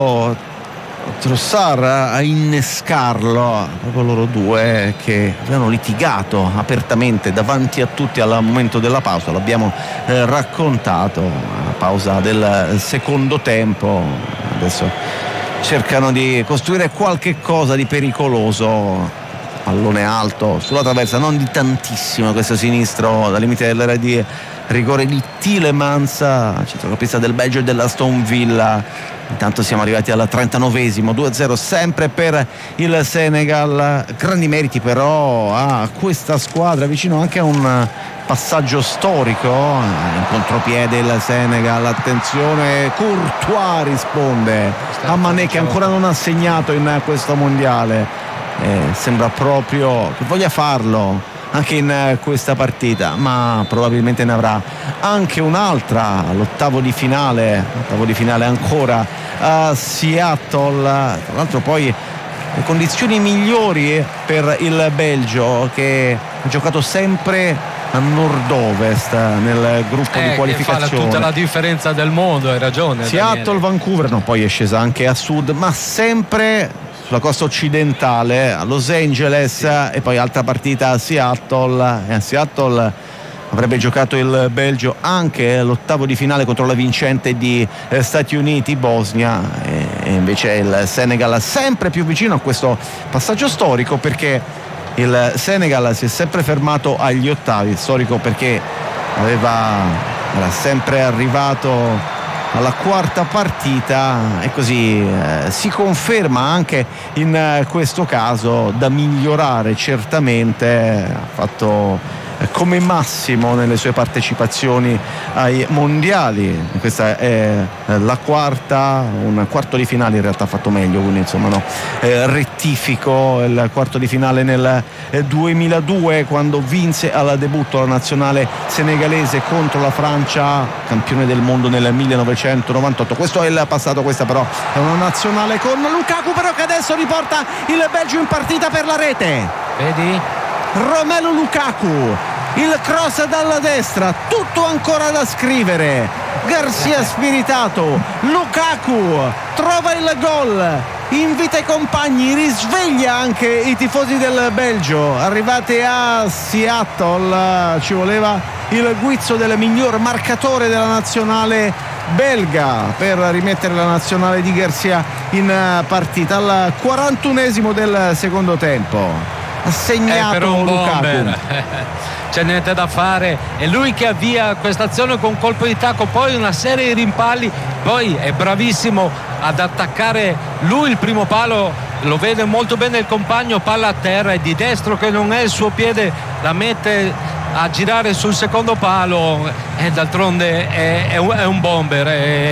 Trossard a innescarlo, proprio loro due che avevano litigato apertamente davanti a tutti al momento della pausa. L'abbiamo raccontato, la pausa del secondo tempo. Adesso cercano di costruire qualche cosa di pericoloso. Pallone alto sulla traversa, non di tantissimo, questo sinistro dal limite dell'area di rigore di Tielemans, centrocampista del Belgio e dell'Aston Villa. Intanto siamo arrivati al 39esimo, 2-0 sempre per il Senegal. Grandi meriti però a questa squadra, vicino anche a un passaggio storico. In contropiede il Senegal, attenzione, Courtois risponde a Mané che ancora non ha segnato in questo mondiale. Sembra proprio che voglia farlo anche in questa partita, ma probabilmente ne avrà anche un'altra all'ottavo di finale ancora a Seattle. Tra l'altro poi le condizioni migliori per il Belgio, che ha giocato sempre a nord-ovest nel gruppo di qualificazione. Fa tutta la differenza del mondo, hai ragione. Seattle, Daniele. Vancouver, no, poi è scesa anche a sud, ma sempre sulla costa occidentale, a Los Angeles, sì. E poi altra partita a Seattle. E a Seattle avrebbe giocato il Belgio anche l'ottavo di finale contro la vincente di Stati Uniti-Bosnia, e invece il Senegal sempre più vicino a questo passaggio storico, perché il Senegal si è sempre fermato agli ottavi. Storico perché era sempre arrivato alla quarta partita, e così si conferma anche in questo caso da migliorare certamente. Ha fatto come massimo nelle sue partecipazioni ai mondiali. Questa è la quarta, un quarto di finale in realtà ha fatto meglio, quindi insomma no, rettifico, il quarto di finale nel 2002 quando vinse al debutto la nazionale senegalese contro la Francia, campione del mondo nel 1998. Questo è il passato, questa però è una nazionale con Lukaku però che adesso riporta il Belgio in partita per la rete. Vedi? Romelu Lukaku, il cross dalla destra, tutto ancora da scrivere. Garcia spiritato, Lukaku trova il gol, invita i compagni, risveglia anche i tifosi del Belgio. Arrivati a Seattle ci voleva il guizzo del miglior marcatore della nazionale belga per rimettere la nazionale di Garcia in partita. Al 41esimo del secondo tempo ha segnato Lukaku. C'è niente da fare, è lui che avvia questa azione con colpo di tacco, poi una serie di rimpalli, poi è bravissimo ad attaccare lui il primo palo, lo vede molto bene il compagno, palla a terra, e di destro che non è il suo piede la mette a girare sul secondo palo, e d'altronde è un bomber,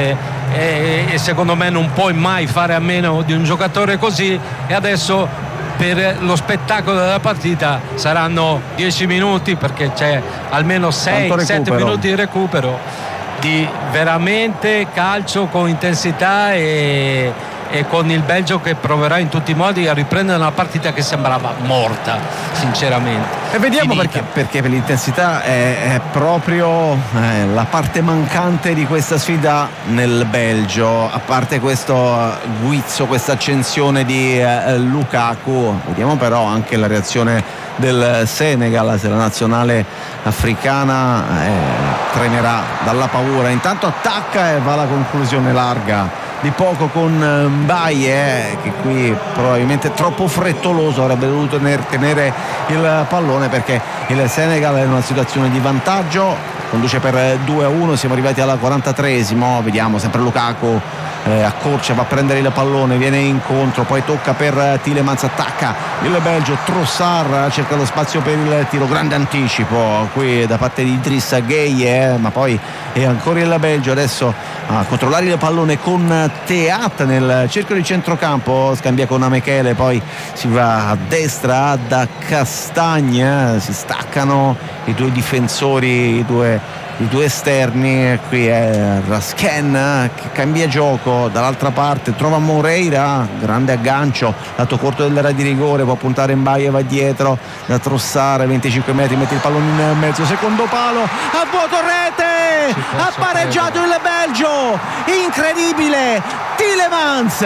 e secondo me non puoi mai fare a meno di un giocatore così. E adesso per lo spettacolo della partita saranno 10 minuti, perché c'è almeno 6-7 minuti di recupero di veramente calcio con intensità, e con il Belgio che proverà in tutti i modi a riprendere una partita che sembrava morta sinceramente. E vediamo perché per l'intensità è proprio la parte mancante di questa sfida nel Belgio, a parte questo guizzo, questa accensione di Lukaku. Vediamo però anche la reazione del Senegal, se la nazionale africana tremerà dalla paura. Intanto attacca e va alla conclusione larga di poco con Mbaye, che qui probabilmente troppo frettoloso, avrebbe dovuto tenere il pallone, perché il Senegal è in una situazione di vantaggio, conduce per 2-1. Siamo arrivati alla 43esimo, vediamo sempre Lukaku accorcia, va a prendere il pallone, viene incontro, poi tocca per Tielemans, attacca il Belgio, Trossard cerca lo spazio per il tiro, grande anticipo qui da parte di Idrissa Gueye, ma poi è ancora il Belgio adesso a controllare il pallone con Teat nel cerchio di centrocampo, scambia con Amekele, poi si va a destra da Castagna, si staccano i due difensori, i due esterni. Qui è Rasken che cambia gioco, dall'altra parte trova Moreira, grande aggancio, lato corto dell'area di rigore, può puntare Mbaye, va dietro da Trossard, 25 metri, mette il pallone in mezzo, secondo palo, a vuoto, rete, ha pareggiato il Belgio, incredibile, Tielemans